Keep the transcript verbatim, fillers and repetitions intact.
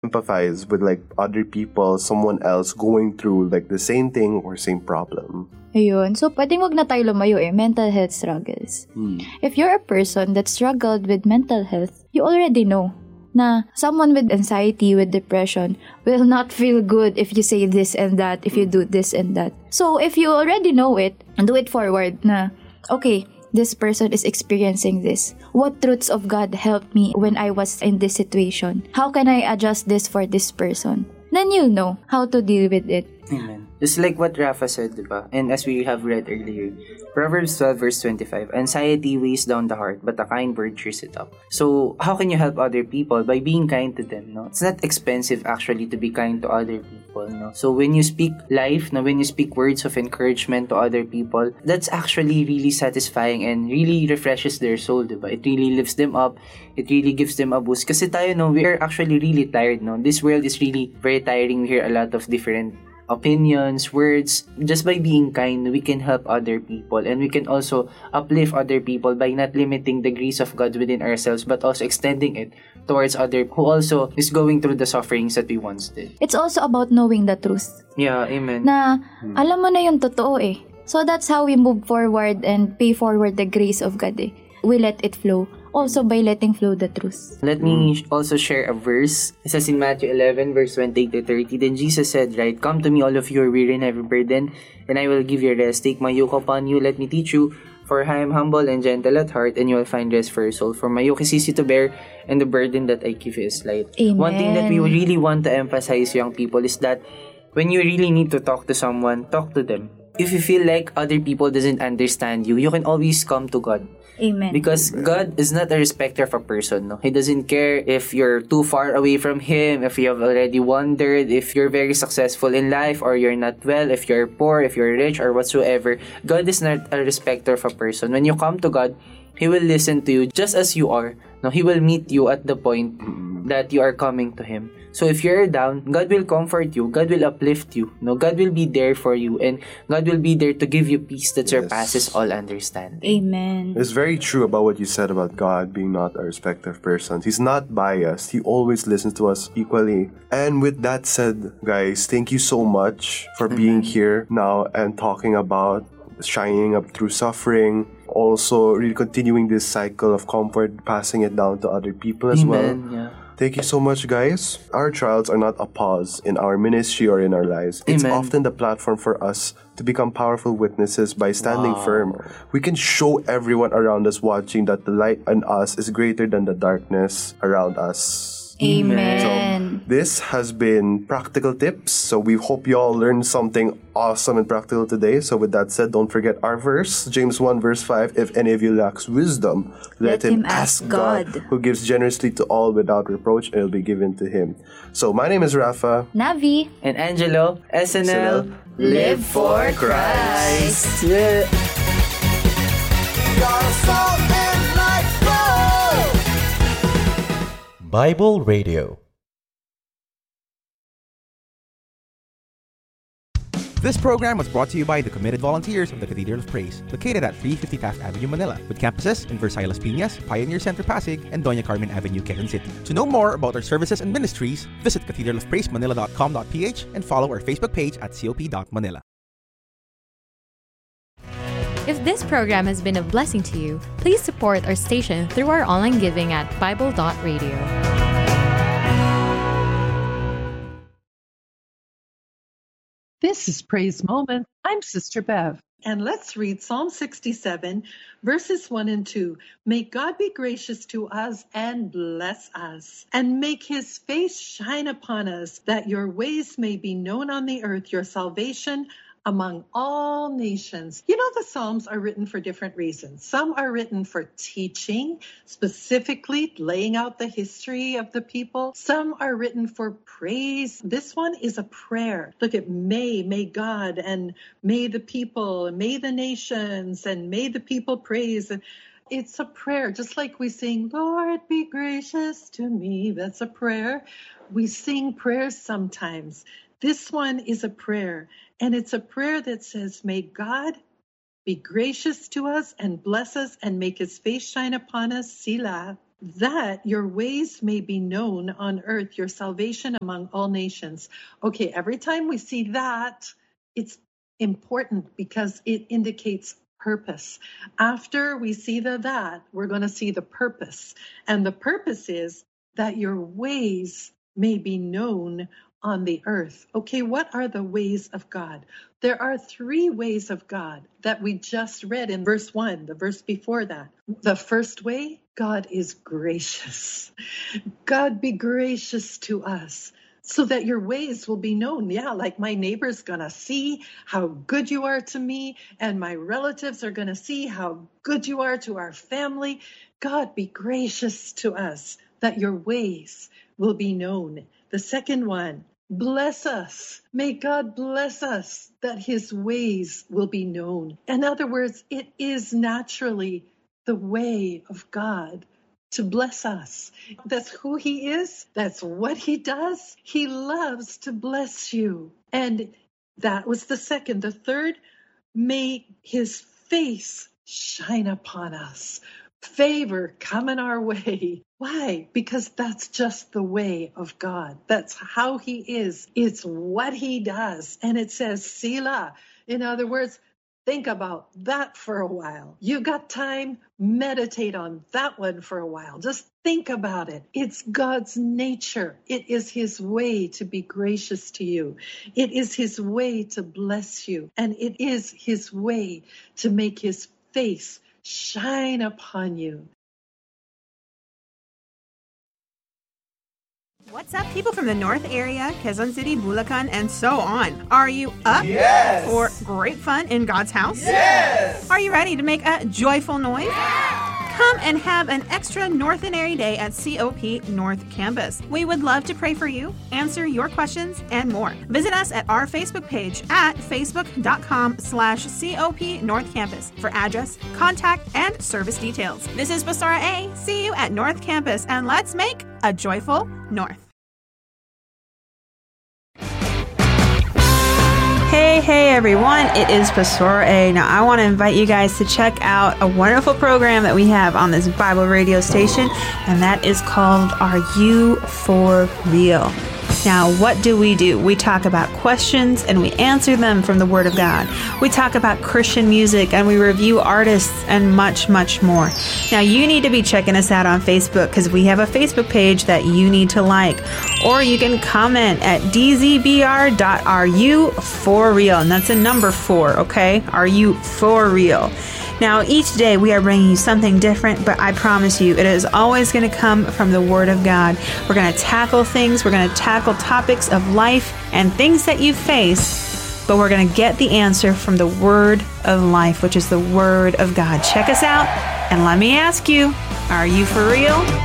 empathize with like other people, someone else going through like the same thing or same problem. Ayun. So, pwedeng wag na tayo lumayo eh. Mental health struggles. Hmm. If you're a person that struggled with mental health, you already know na someone with anxiety, with depression, will not feel good if you say this and that, if you do this and that. So, if you already know it, do it forward na, okay, this person is experiencing this. What truths of God helped me when I was in this situation? How can I adjust this for this person? Then you'll know how to deal with it. Amen. Just like what Rafa said, diba? And as we have read earlier, Proverbs twelve verse twenty-five, anxiety weighs down the heart, but a kind word cheers it up. So, how can you help other people? By being kind to them, no? It's not expensive actually to be kind to other people, no? So, when you speak life, no? When you speak words of encouragement to other people, that's actually really satisfying and really refreshes their soul, diba? It really lifts them up. It really gives them a boost. Kasi tayo, no? We are actually really tired, no? This world is really very tiring. We hear a lot of different opinions, words. Just by being kind, we can help other people, and we can also uplift other people by not limiting the grace of God within ourselves, but also extending it towards other who also is going through the sufferings that we once did. It's also about knowing the truth. Yeah, amen. Na alam mo na yung totoo eh. So that's how we move forward and pay forward the grace of God eh. We let it flow. Also by letting flow the truth. Let me also share a verse. It says in Matthew eleven, verse twenty-eight to thirty. Then Jesus said, right, come to me, all of you are weary and heavy burden, and I will give you rest. Take my yoke upon you, let me teach you, for I am humble and gentle at heart, and you will find rest for your soul. For my yoke is easy to bear, and the burden that I give you is light. Amen. One thing that we really want to emphasize, young people, is that when you really need to talk to someone, talk to them. If you feel like other people doesn't understand you, you can always come to God. Amen. Because God is not a respecter of a person. No? He doesn't care if you're too far away from Him, if you have already wandered, if you're very successful in life or you're not well, if you're poor, if you're rich or whatsoever. God is not a respecter of a person. When you come to God, He will listen to you just as you are. No, He will meet you at the point that you are coming to Him. So if you're down, God will comfort you. God will uplift you. No, God will be there for you, and God will be there to give you peace that Yes. surpasses all understanding. Amen. It's very true about what you said about God being not a respecter of persons. He's not biased. He always listens to us equally. And with that said, guys, thank you so much for being here now and talking about shining up through suffering. Also, really continuing this cycle of comfort, passing it down to other people as well. Amen. Yeah. Thank you so much, guys. Our trials are not a pause in our ministry or in our lives. It's Amen. often the platform for us to become powerful witnesses by standing Wow. firm. We can show everyone around us watching that the light in us is greater than the darkness around us. Amen. This has been Practical Tips. So we hope you all learned something awesome and practical today. So with that said, don't forget our verse, James one verse five. If any of you lacks wisdom, let, Let him ask God. who gives generously to all without reproach, and it will be given to him. So my name is Rafa. Navi. And Angelo, S N L, Live for Christ. Yeah. Bible Radio. This program was brought to you by the committed volunteers of the Cathedral of Praise, located at three fifty Taft Avenue, Manila, with campuses in Versailles Piñas, Pioneer Center Pasig, and Doña Carmen Avenue, Quezon City. To know more about our services and ministries, visit cathedral of praise manila dot com dot p h and follow our Facebook page at c o p dot manila. If this program has been a blessing to you, please support our station through our online giving at bible dot radio. This is Praise Moment. I'm Sister Bev. And let's read Psalm sixty-seven, verses one and two. May God be gracious to us and bless us, and make his face shine upon us, that your ways may be known on the earth, your salvation among all nations. You know, the Psalms are written for different reasons. Some are written for teaching, specifically laying out the history of the people. Some are written for praise. This one is a prayer. Look at may, may God, and may the people, and may the nations, and may the people praise. It's a prayer, just like we sing, Lord, be gracious to me. That's a prayer. We sing prayers sometimes. This one is a prayer, and it's a prayer that says, may God be gracious to us and bless us and make his face shine upon us, Selah. that your ways may be known on earth, your salvation among all nations. Okay, every time we see that, it's important because it indicates purpose. After we see the that, we're going to see the purpose. And the purpose is that your ways may be known on the earth. Okay, what are the ways of God? There are three ways of God that we just read in verse one, the verse before that. The first way, God is gracious. God, be gracious to us so that your ways will be known. Yeah, like my neighbor's going to see how good you are to me, and my relatives are going to see how good you are to our family. God, be gracious to us that your ways will be known. The second one, bless us. May God bless us that his ways will be known. In other words, it is naturally the way of God to bless us. That's who he is. That's what he does. He loves to bless you. And that was the second. The third, may his face shine upon us. Favor coming our way. Why? Because that's just the way of God. That's how he is. It's what he does. And it says, Selah. In other words, think about that for a while. You got time? Meditate on that one for a while. Just think about it. It's God's nature. It is his way to be gracious to you. It is his way to bless you. And it is his way to make his face shine upon you. What's up, people from the North area, Quezon City, Bulacan, and so on? Are you up Yes! for great fun in God's house? Yes! Are you ready to make a joyful noise? Come and have an extra Northenary Day at C O P North Campus. We would love to pray for you, answer your questions, and more. Visit us at our Facebook page at facebook.com slash COP North Campus for address, contact, and service details. This is Basara A. See you at North Campus, and let's make a joyful North. Hey, hey everyone, it is Pastor A. Now I want to invite you guys to check out a wonderful program that we have on this Bible radio station, and that is called Are You For Real? Now, what do we do? We talk about questions and we answer them from the Word of God. We talk about Christian music and we review artists and much, much more. Now, you need to be checking us out on Facebook because we have a Facebook page that you need to like. Or you can comment at d z b r dot are you for real. And that's a number four, okay? Are you for real? Now, each day we are bringing you something different, but I promise you, it is always going to come from the Word of God. We're going to tackle things, we're going to tackle topics of life and things that you face, but we're going to get the answer from the Word of life, which is the Word of God. Check us out, and let me ask you, are you for real?